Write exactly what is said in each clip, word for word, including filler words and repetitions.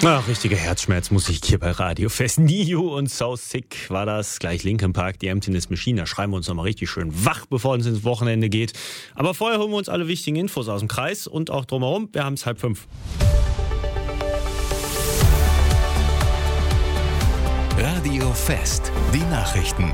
Ach, richtige Herzschmerzmusik hier bei Radio Fest. Niu und So Sick war das. Gleich Linkin Park, die Emptiness Machine. Da schreiben wir uns nochmal richtig schön wach, bevor es ins Wochenende geht. Aber vorher holen wir uns alle wichtigen Infos aus dem Kreis und auch drumherum. Wir haben es halb fünf. Radio Fest, die Nachrichten.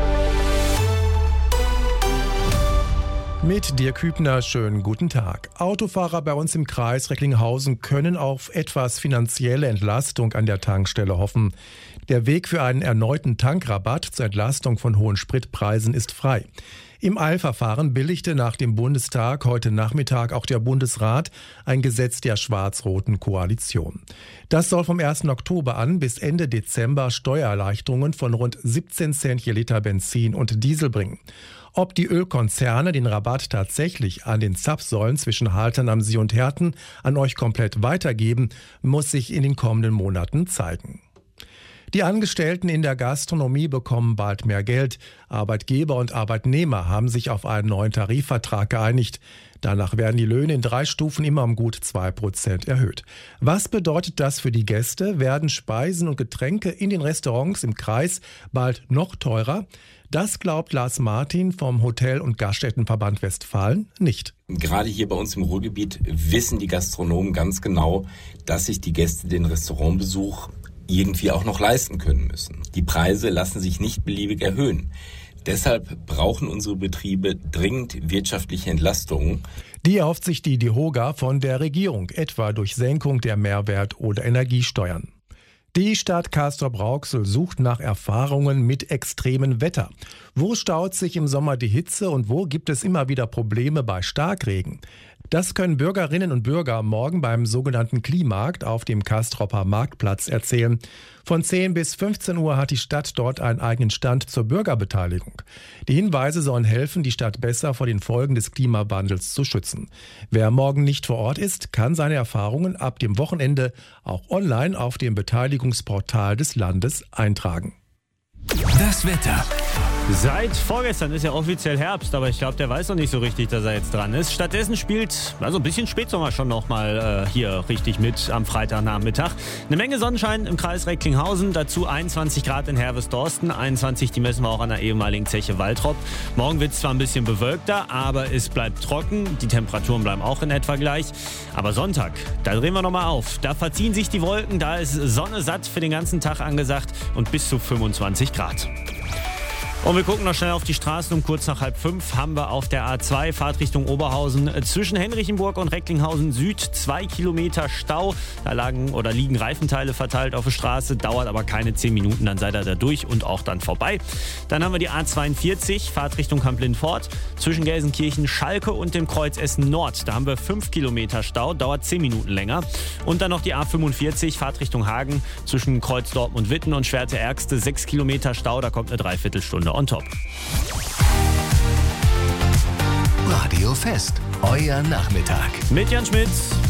Mit Dirk Hübner, schönen guten Tag. Autofahrer bei uns im Kreis Recklinghausen können auf etwas finanzielle Entlastung an der Tankstelle hoffen. Der Weg für einen erneuten Tankrabatt zur Entlastung von hohen Spritpreisen ist frei. Im Eilverfahren billigte nach dem Bundestag heute Nachmittag auch der Bundesrat ein Gesetz der schwarz-roten Koalition. Das soll vom ersten Oktober an bis Ende Dezember Steuererleichterungen von rund siebzehn Cent je Liter Benzin und Diesel bringen. Ob die Ölkonzerne den Rabatt tatsächlich an den Zapfsäulen zwischen Haltern am See und Herten an euch komplett weitergeben, muss sich in den kommenden Monaten zeigen. Die Angestellten in der Gastronomie bekommen bald mehr Geld. Arbeitgeber und Arbeitnehmer haben sich auf einen neuen Tarifvertrag geeinigt. Danach werden die Löhne in drei Stufen immer um gut zwei Prozent erhöht. Was bedeutet das für die Gäste? Werden Speisen und Getränke in den Restaurants im Kreis bald noch teurer? Das glaubt Lars Martin vom Hotel- und Gaststättenverband Westfalen nicht. Gerade hier bei uns im Ruhrgebiet wissen die Gastronomen ganz genau, dass sich die Gäste den Restaurantbesuch irgendwie auch noch leisten können müssen. Die Preise lassen sich nicht beliebig erhöhen. Deshalb brauchen unsere Betriebe dringend wirtschaftliche Entlastungen. Die erhofft sich die DEHOGA von der Regierung, etwa durch Senkung der Mehrwert- oder Energiesteuern. Die Stadt Castrop-Rauxel sucht nach Erfahrungen mit extremem Wetter. Wo staut sich im Sommer die Hitze und wo gibt es immer wieder Probleme bei Starkregen? Das können Bürgerinnen und Bürger morgen beim sogenannten Klimarkt auf dem Castropper Marktplatz erzählen. Von zehn bis fünfzehn Uhr hat die Stadt dort einen eigenen Stand zur Bürgerbeteiligung. Die Hinweise sollen helfen, die Stadt besser vor den Folgen des Klimawandels zu schützen. Wer morgen nicht vor Ort ist, kann seine Erfahrungen ab dem Wochenende auch online auf dem Beteiligungsportal des Landes eintragen. Das Wetter. Seit vorgestern ist ja offiziell Herbst, aber ich glaube, der weiß noch nicht so richtig, dass er jetzt dran ist. Stattdessen spielt also ein bisschen Spätsommer schon nochmal äh, hier richtig mit am Freitagnachmittag. Eine Menge Sonnenschein im Kreis Recklinghausen, dazu einundzwanzig Grad in Herwes-Dorsten, einundzwanzig, die messen wir auch an der ehemaligen Zeche Waltrop. Morgen wird es zwar ein bisschen bewölkter, aber es bleibt trocken, die Temperaturen bleiben auch in etwa gleich. Aber Sonntag, da drehen wir nochmal auf. Da verziehen sich die Wolken, da ist Sonne satt für den ganzen Tag angesagt und bis zu fünfundzwanzig Grad. Und wir gucken noch schnell auf die Straßen. Um kurz nach halb fünf haben wir auf der A zwei Fahrtrichtung Oberhausen zwischen Henrichenburg und Recklinghausen Süd zwei Kilometer Stau. Da lagen oder liegen Reifenteile verteilt auf der Straße, dauert aber keine zehn Minuten, dann seid ihr da durch und auch dann vorbei. Dann haben wir die A zweiundvierzig, Fahrtrichtung Kamp-Lindfort zwischen Gelsenkirchen, Schalke und dem Kreuz Essen Nord. Da haben wir fünf Kilometer Stau, dauert zehn Minuten länger. Und dann noch die A fünfundvierzig, Fahrtrichtung Hagen zwischen Kreuz Dortmund Witten und Schwerte-Ärgste, sechs Kilometer Stau, da kommt eine Dreiviertelstunde on top. Radio Fest, euer Nachmittag. Mit Jan Schmitz.